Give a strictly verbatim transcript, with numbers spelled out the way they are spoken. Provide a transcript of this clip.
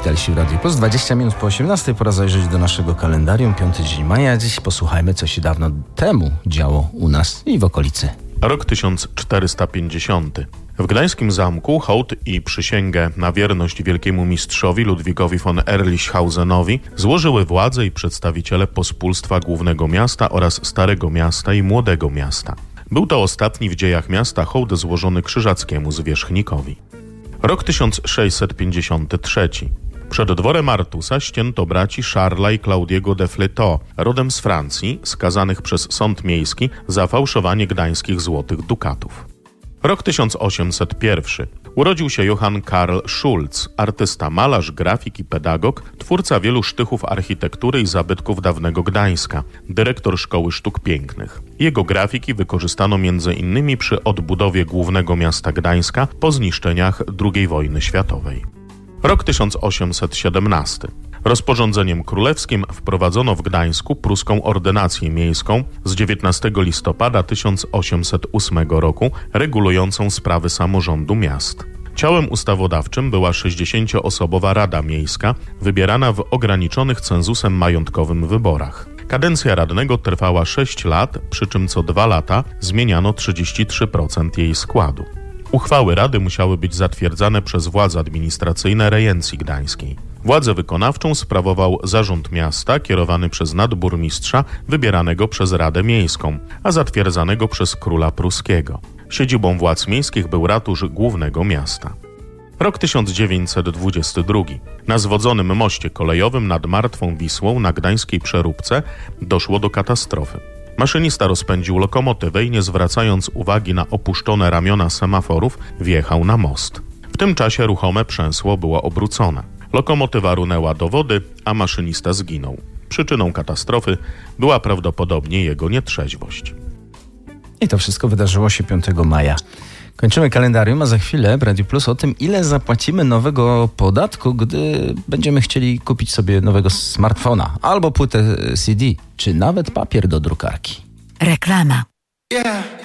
Beatlesi w Radiu Plus. dwadzieścia minut po osiemnastej, pora zajrzeć do naszego kalendarium. Piąty dzień maja. Dziś posłuchajmy, co się dawno temu działo u nas i w okolicy. Rok tysiąc czterysta pięćdziesiąty. W gdańskim zamku hołd i przysięgę na wierność wielkiemu mistrzowi Ludwigowi von Ehrlichhausenowi złożyły władze i przedstawiciele pospólstwa głównego miasta oraz Starego Miasta i Młodego Miasta. Był to ostatni w dziejach miasta hołd złożony krzyżackiemu zwierzchnikowi. Rok tysiąc sześćset pięćdziesiąty trzeci. Przed dworem Artusa ścięto braci Charlesa i Claudiego de Fletaux, rodem z Francji, skazanych przez sąd miejski za fałszowanie gdańskich złotych dukatów. Rok tysiąc osiemset pierwszy. Urodził się Johann Karl Schulz, artysta, malarz, grafik i pedagog, twórca wielu sztychów architektury i zabytków dawnego Gdańska, dyrektor Szkoły Sztuk Pięknych. Jego grafiki wykorzystano między innymi przy odbudowie głównego miasta Gdańska po zniszczeniach drugiej wojny światowej. Rok tysiąc osiemset siedemnasty. Rozporządzeniem królewskim wprowadzono w Gdańsku pruską ordynację miejską z dziewiętnastego listopada tysiąc osiemset ósmego roku, regulującą sprawy samorządu miast. Ciałem ustawodawczym była sześćdziesięcioosobowa Rada Miejska, wybierana w ograniczonych cenzusem majątkowym wyborach. Kadencja radnego trwała sześć lat, przy czym co dwa lata zmieniano trzydzieści trzy procent jej składu. Uchwały Rady musiały być zatwierdzane przez władze administracyjne rejencji gdańskiej. Władzę wykonawczą sprawował zarząd miasta kierowany przez nadburmistrza wybieranego przez Radę Miejską, a zatwierdzanego przez króla pruskiego. Siedzibą władz miejskich był ratusz głównego miasta. Rok tysiąc dziewięćset dwudziesty drugi. Na zwodzonym moście kolejowym nad Martwą Wisłą na gdańskiej Przeróbce doszło do katastrofy. Maszynista rozpędził lokomotywę i nie zwracając uwagi na opuszczone ramiona semaforów, wjechał na most. W tym czasie ruchome przęsło było obrócone. Lokomotywa runęła do wody, a maszynista zginął. Przyczyną katastrofy była prawdopodobnie jego nietrzeźwość. I to wszystko wydarzyło się piątego maja. Kończymy kalendarium, a za chwilę w Radiu Plus o tym, ile zapłacimy nowego podatku, gdy będziemy chcieli kupić sobie nowego smartfona, albo płytę C D, czy nawet papier do drukarki. Reklama. Yeah.